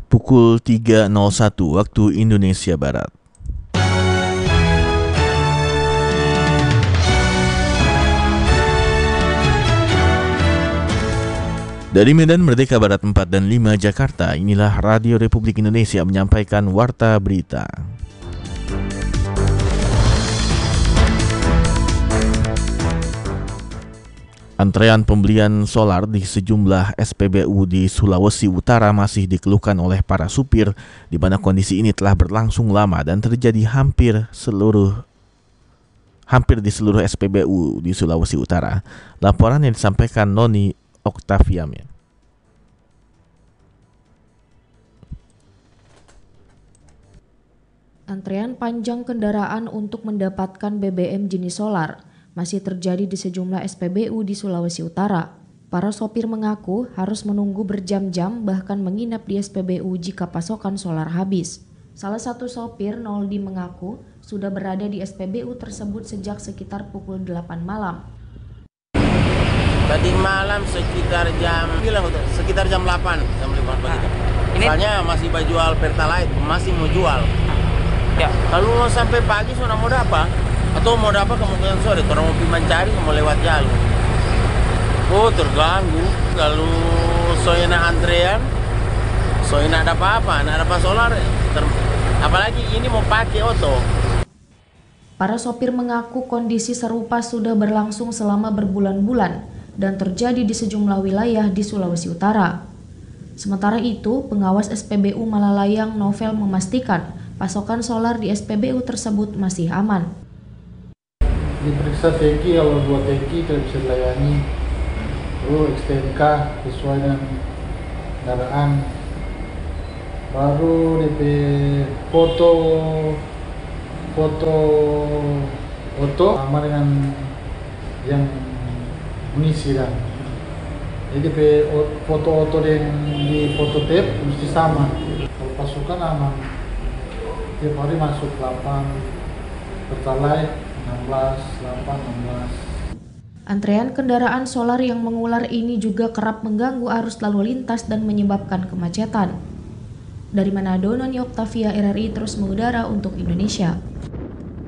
pukul 3.01 waktu Indonesia Barat. Dari Medan Merdeka Barat 4 dan 5 Jakarta, inilah Radio Republik Indonesia menyampaikan Warta Berita. Antrean pembelian solar di sejumlah SPBU di Sulawesi Utara masih dikeluhkan oleh para supir, di mana kondisi ini telah berlangsung lama dan terjadi hampir di seluruh SPBU di Sulawesi Utara. Laporan yang disampaikan Noni Octaviamen. Antrean panjang kendaraan untuk mendapatkan BBM jenis solar masih terjadi di sejumlah SPBU di Sulawesi Utara. Para sopir mengaku harus menunggu berjam-jam bahkan menginap di SPBU jika pasokan solar habis. Salah satu sopir, Noldi, mengaku sudah berada di SPBU tersebut sejak sekitar pukul 8 malam. Tadi malam sekitar jam 8, jam 5 begitu. Soalnya masih jual Pertalite, masih mau jual. Ya. Kalau mau sampai pagi sudah mau dapat, atau mau dapat kemungkinan sore, orang mau mencari mau lewat jalur. Oh, terganggu. Kalau soalnya antrean, soalnya ada apa-apa, ada apa solar, apalagi ini mau pakai oto. Para sopir mengaku kondisi serupa sudah berlangsung selama berbulan-bulan dan terjadi di sejumlah wilayah di Sulawesi Utara. Sementara itu, pengawas SPBU Malalayang Novel memastikan pasokan solar di SPBU tersebut masih aman. Diperiksa tangki, kalau 2 tangki tidak bisa dilayani. Lalu STNK sesuai dengan kendaraan. Baru DP foto sama dengan yang mengisi dan jadi foto yang di foto tape mesti sama. Kalau pasukan aman, tiap hari masuk 8 Pertalite 16. Antrean kendaraan solar yang mengular ini juga kerap mengganggu arus lalu lintas dan menyebabkan kemacetan. Dari Manado, Noni Octavia, RRI terus mengudara untuk Indonesia.